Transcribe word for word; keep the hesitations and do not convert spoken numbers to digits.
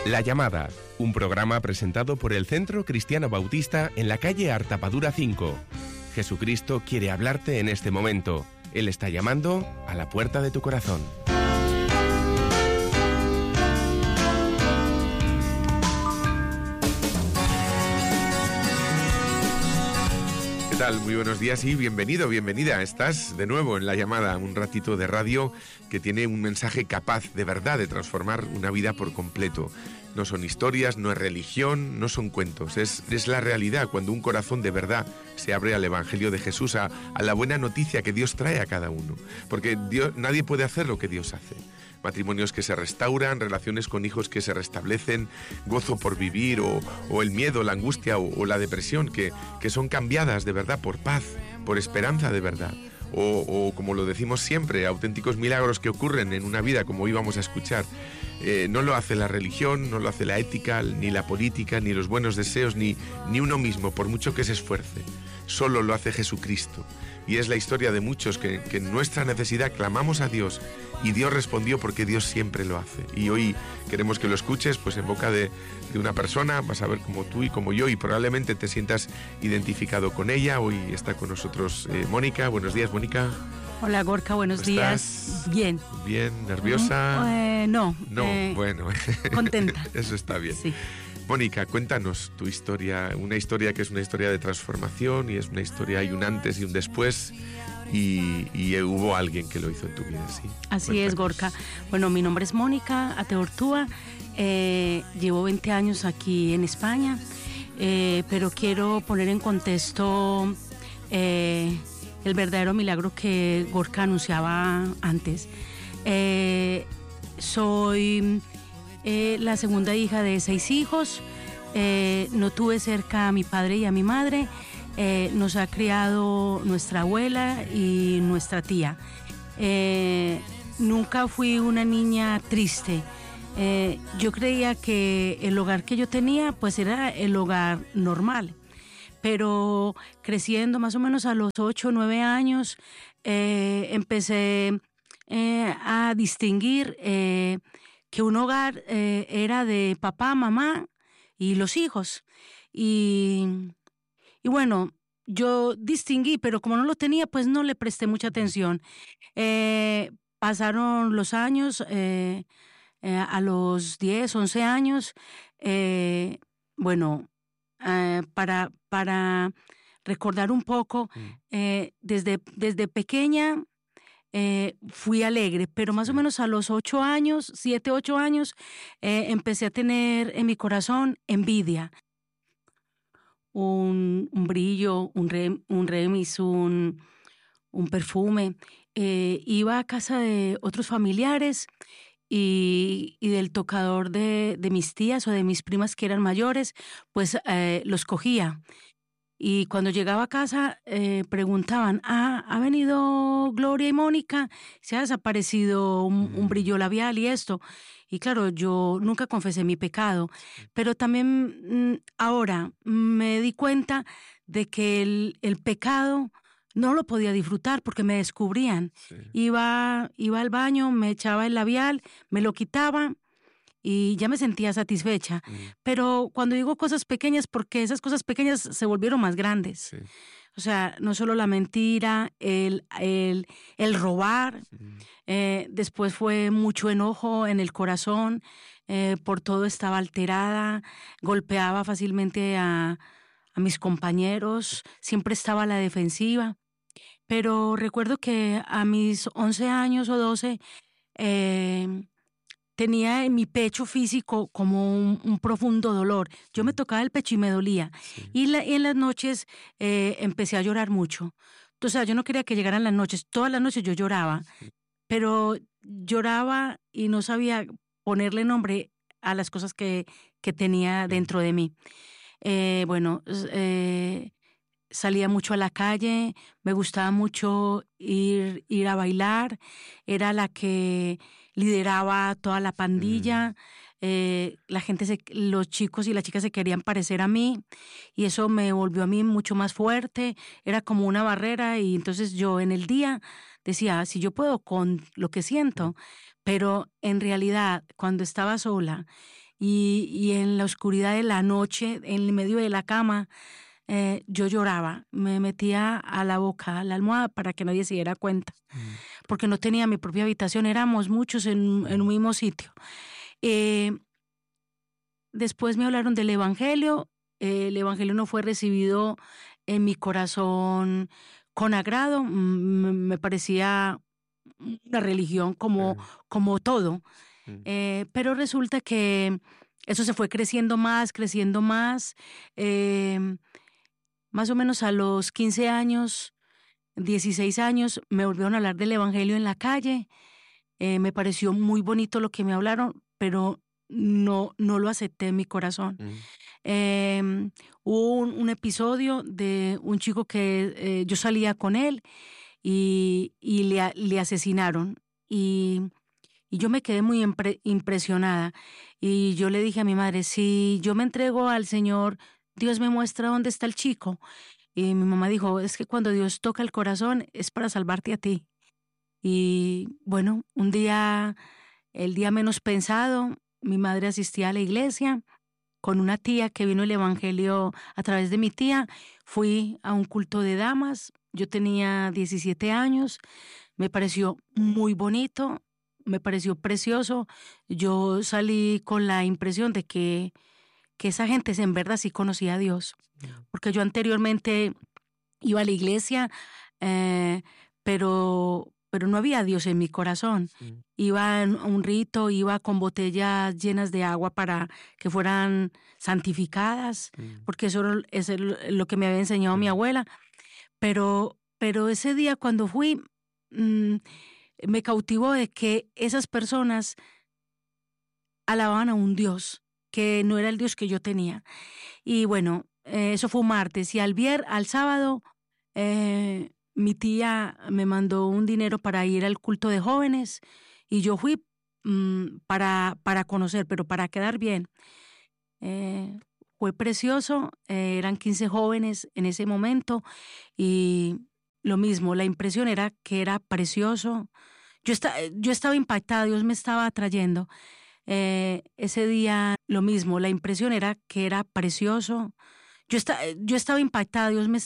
La Llamada, un programa presentado por el Centro Cristiano Bautista en la calle Artapadura cinco. Jesucristo quiere hablarte en este momento. Él está llamando a la puerta de tu corazón. ¿Qué tal? Muy buenos días y bienvenido, bienvenida. Estás de nuevo en La Llamada, un ratito de radio que tiene un mensaje capaz de verdad de transformar una vida por completo. No son historias, no es religión, no son cuentos, es, es la realidad cuando un corazón de verdad se abre al Evangelio de Jesús, a, a la buena noticia que Dios trae a cada uno. Porque Dios, nadie puede hacer lo que Dios hace. Matrimonios que se restauran, relaciones con hijos que se restablecen, gozo por vivir o, o el miedo, la angustia o, o la depresión que, que son cambiadas de verdad por paz, por esperanza de verdad. O, o como lo decimos siempre, auténticos milagros que ocurren en una vida como hoy vamos a escuchar. Eh, no lo hace la religión, no lo hace la ética, ni la política, ni los buenos deseos, ni, ni uno mismo, por mucho que se esfuerce. Solo lo hace Jesucristo. Y es la historia de muchos que, que en nuestra necesidad clamamos a Dios y Dios respondió porque Dios siempre lo hace. Y hoy queremos que lo escuches pues en boca de, de una persona, vas a ver como tú y como yo y probablemente te sientas identificado con ella. Hoy está con nosotros eh, Mónica. Buenos días, Mónica. Hola, Gorka, buenos ¿Cómo días. estás? Bien. Bien, ¿nerviosa? Eh, no. No, eh, bueno. Contenta. Eso está bien. Sí. Mónica, cuéntanos tu historia, una historia que es una historia de transformación y es una historia, hay un antes y un después y, y hubo alguien que lo hizo en tu vida, ¿sí? Así Cuéntanos. es, Gorka. Bueno, mi nombre es Mónica Ateortúa, eh, llevo veinte años aquí en España, eh, pero quiero poner en contexto eh, el verdadero milagro que Gorka anunciaba antes. Eh, soy... Eh, la segunda hija de seis hijos, eh, no tuve cerca a mi padre y a mi madre, eh, nos ha criado nuestra abuela y nuestra tía. Eh, nunca fui una niña triste, eh, yo creía que el hogar que yo tenía pues era el hogar normal, pero creciendo más o menos a los ocho o nueve años eh, empecé eh, a distinguir eh, que un hogar eh, era de papá, mamá y los hijos. Y, y bueno, yo distinguí, pero como no lo tenía, pues no le presté mucha atención. Eh, pasaron los años, eh, eh, a los diez, once años, eh, bueno, eh, para, para recordar un poco, eh, desde, desde pequeña... Eh, fui alegre, pero más o menos a los ocho años, siete, ocho años, eh, empecé a tener en mi corazón envidia. Un, un brillo, un, rem, un remis, un, un perfume. Eh, iba a casa de otros familiares y, y del tocador de, de mis tías o de mis primas que eran mayores, pues eh, los cogía. Y cuando llegaba a casa eh, preguntaban, ah, ¿ha venido Gloria y Mónica? Se ha desaparecido un, un brillo labial y esto. Y claro, yo nunca confesé mi pecado, pero también mmm, ahora me di cuenta de que el, el pecado no lo podía disfrutar porque me descubrían. Sí. Iba, iba al baño, me echaba el labial, me lo quitaba y ya me sentía satisfecha. Mm. Pero cuando digo cosas pequeñas, porque esas cosas pequeñas se volvieron más grandes. Sí. O sea, no solo la mentira, el, el, el robar, mm. eh, después fue mucho enojo en el corazón, eh, por todo estaba alterada, golpeaba fácilmente a, a mis compañeros, siempre estaba a la defensiva. Pero recuerdo que a mis once años o doce... Eh, tenía en mi pecho físico como un, un profundo dolor. Yo me tocaba el pecho y me dolía. Sí. Y, la, y en las noches eh, empecé a llorar mucho. O sea, yo no quería que llegaran las noches. Todas las noches yo lloraba. Sí. Pero lloraba y no sabía ponerle nombre a las cosas que, que tenía dentro de mí. Eh, bueno, eh, salía mucho a la calle, me gustaba mucho ir, ir a bailar, era la que lideraba toda la pandilla, mm. eh, la gente, se, los chicos y las chicas se querían parecer a mí y eso me volvió a mí mucho más fuerte, era como una barrera y entonces yo en el día decía, si yo puedo con lo que siento, pero en realidad cuando estaba sola y, y en la oscuridad de la noche, en medio de la cama, eh, yo lloraba. Me metía a la boca, a la almohada, para que nadie se diera cuenta, Mm. porque no tenía mi propia habitación, éramos muchos en, en un mismo sitio. Eh, después me hablaron del Evangelio. Eh, el Evangelio no fue recibido en mi corazón con agrado. Mm, me parecía una religión como, Mm. como todo. Mm. Eh, pero resulta que eso se fue creciendo más, creciendo más. Eh, más o menos a los quince años, dieciséis años, me volvieron a hablar del Evangelio en la calle. Eh, me pareció muy bonito lo que me hablaron, pero no, no lo acepté en mi corazón. Mm. Eh, hubo un, un episodio de un chico que eh, yo salía con él y, y le, le asesinaron. Y, y yo me quedé muy impre- impresionada. Y yo le dije a mi madre, si yo me entrego al Señor, Dios me muestra dónde está el chico. Y mi mamá dijo, es que cuando Dios toca el corazón es para salvarte a ti. Y bueno, un día, el día menos pensado, mi madre asistía a la iglesia con una tía que vino el Evangelio a través de mi tía. Fui a un culto de damas, yo tenía diecisiete años, me pareció muy bonito, me pareció precioso. Yo salí con la impresión de que, que esa gente en verdad sí conocía a Dios, Mm. porque yo anteriormente iba a la iglesia, eh, pero, pero no había Dios en mi corazón. Mm. Iba a un rito, iba con botellas llenas de agua para que fueran santificadas, Mm. porque eso era- es el- lo que me había enseñado mi Mm. abuela. Pero, pero ese día cuando fui, mm, me cautivó de que esas personas alababan a un Dios que no era el Dios que yo tenía. Y bueno, eh, eso fue un martes. Y al vier, al sábado, eh, mi tía me mandó un dinero para ir al culto de jóvenes y yo fui mm, para, para conocer, pero para quedar bien. Eh, fue precioso, eh, eran quince jóvenes en ese momento y lo mismo, la impresión era que era precioso. Yo, esta- yo estaba impactada, Dios me estaba atrayendo. Eh, ese día lo mismo, la impresión era que era precioso. Yo, esta- yo estaba impactada, Dios me